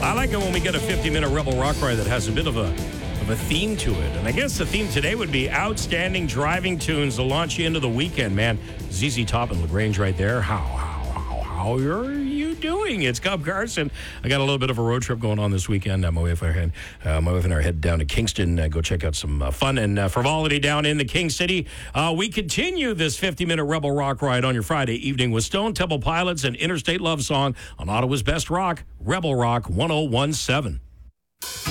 I like it when we get a 50-minute Rebel Rock ride that has a bit of a theme to it. And I guess the theme today would be outstanding driving tunes to launch you into the weekend, man. ZZ Top and LaGrange right there. How are you doing? It's Cub Carson. I got a little bit of a road trip going on this weekend. My wife and I are headed down to Kingston. Go check out some fun and frivolity down in the King City. We continue this 50-minute Rebel Rock ride on your Friday evening with Stone Temple Pilots and Interstate Love Song on Ottawa's Best Rock, Rebel Rock 1017.